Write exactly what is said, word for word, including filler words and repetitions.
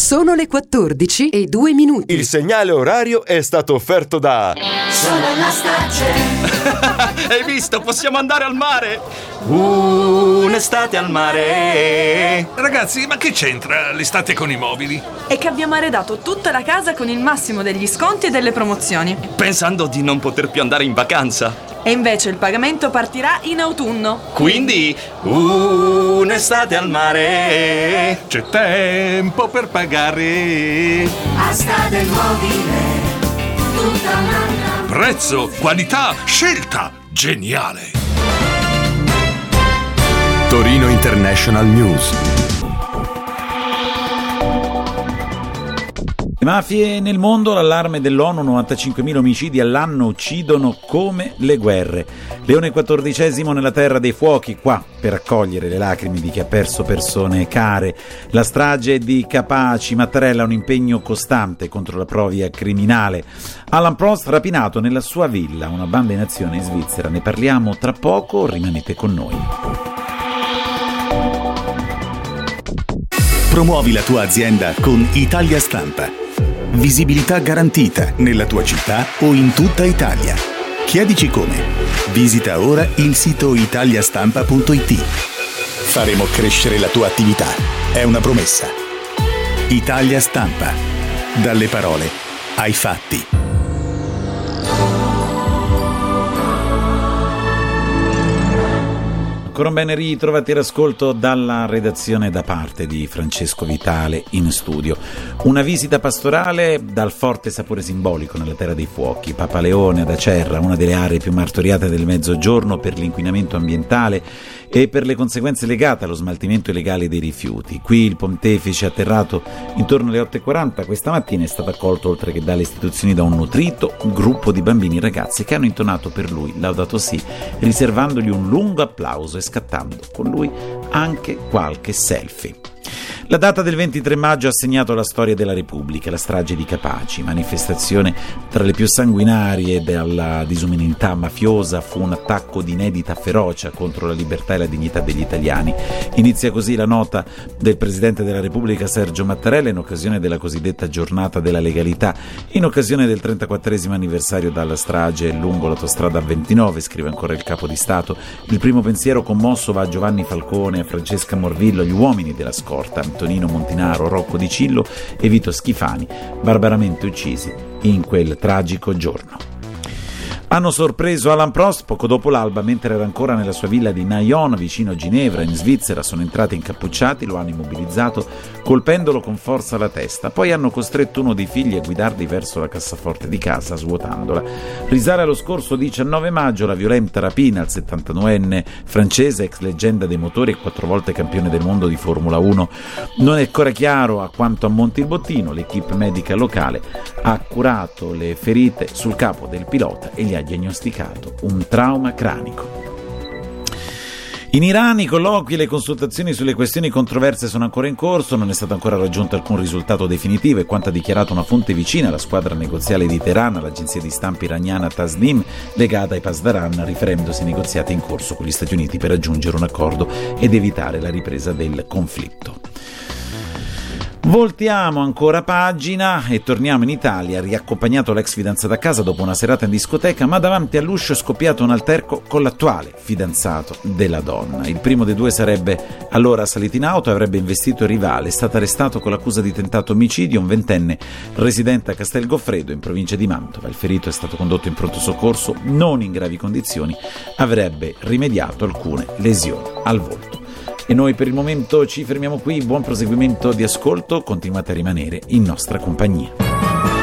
Sono le quattordici e due minuti. Il segnale orario è stato offerto da Sono la Strage. Hai visto? Possiamo andare al mare. Un'estate al mare. Ragazzi, ma che c'entra l'estate con i mobili? È che abbiamo arredato tutta la casa con il massimo degli sconti e delle promozioni, Pensando di non poter più andare in vacanza. e invece il pagamento partirà in autunno. Quindi un'estate al mare. C'è tempo per pagare. Asta del mobile, tutta un'altra. Prezzo, qualità, scelta, geniale. Torino International News. Mafie nel mondo, l'allarme dell'ONU, novantacinquemila omicidi all'anno uccidono come le guerre. Leone quattordicesimo nella terra dei fuochi, qua per accogliere le lacrime di chi ha perso persone care. La strage di Capaci, Mattarella, un impegno costante contro la provia criminale. Alan Prost rapinato nella sua villa, una banda in azione in Svizzera. Ne parliamo tra poco, rimanete con noi. Promuovi la tua azienda con Italia Stampa. Visibilità garantita nella tua città o in tutta Italia. Chiedici come. Visita ora il sito italiastampa punto it. Faremo crescere la tua attività. È una promessa. Italia Stampa. Dalle parole ai fatti. Ancora un bene ritrovati all'ascolto dalla redazione da parte di Francesco Vitale in studio. Una visita pastorale dal forte sapore simbolico nella terra dei fuochi. Papa Leone ad Acerra, una delle aree più martoriate del Mezzogiorno per l'inquinamento ambientale e per le conseguenze legate allo smaltimento illegale dei rifiuti. Qui il pontefice, atterrato intorno alle otto e quaranta questa mattina, è stato accolto oltre che dalle istituzioni da un nutrito gruppo di bambini e ragazzi che hanno intonato per lui Laudato Si, riservandogli un lungo applauso e scattando con lui anche qualche selfie. La data del ventitré maggio ha segnato la storia della Repubblica, la strage di Capaci, manifestazione tra le più sanguinarie della disumanità mafiosa, fu un attacco di inedita ferocia contro la libertà e la dignità degli italiani. Inizia così la nota del Presidente della Repubblica Sergio Mattarella in occasione della cosiddetta giornata della legalità, in occasione del trentaquattresimo anniversario dalla strage lungo l'autostrada A ventinove, scrive ancora il Capo di Stato. Il primo pensiero commosso va a Giovanni Falcone, a Francesca Morvillo, agli uomini della scorta, Antonino Montinaro, Rocco Di Cillo e Vito Schifani, barbaramente uccisi in quel tragico giorno. Hanno sorpreso Alan Prost poco dopo l'alba, mentre era ancora nella sua villa di Nayon, vicino a Ginevra, in Svizzera. Sono entrati incappucciati, lo hanno immobilizzato, colpendolo con forza alla testa. Poi hanno costretto uno dei figli a guidarli verso la cassaforte di casa, svuotandola. Risale allo scorso diciannove maggio la violenta rapina al settantanovenne francese, ex leggenda dei motori e quattro volte campione del mondo di Formula uno. Non è ancora chiaro a quanto ammonti il bottino. L'equipe medica locale ha curato le ferite sul capo del pilota e gli ha diagnosticato un trauma cranico. In Iran i colloqui e le consultazioni sulle questioni controverse sono ancora in corso, non è stato ancora raggiunto alcun risultato definitivo e quanto ha dichiarato una fonte vicina alla squadra negoziale di Teheran, all'agenzia di stampa iraniana Tasnim, legata ai Pasdaran, riferendosi ai negoziati in corso con gli Stati Uniti per raggiungere un accordo ed evitare la ripresa del conflitto. Voltiamo ancora pagina e torniamo in Italia. Riaccompagnato l'ex fidanzato a casa dopo una serata in discoteca, ma davanti all'uscio è scoppiato un alterco con l'attuale fidanzato della donna. Il primo dei due sarebbe allora salito in auto e avrebbe investito il rivale. È stato arrestato con l'accusa di tentato omicidio un ventenne residente a Castel Goffredo in provincia di Mantova. Il ferito è stato condotto in pronto soccorso non in gravi condizioni, avrebbe rimediato alcune lesioni al volto. E noi per il momento ci fermiamo qui, buon proseguimento di ascolto, continuate a rimanere in nostra compagnia.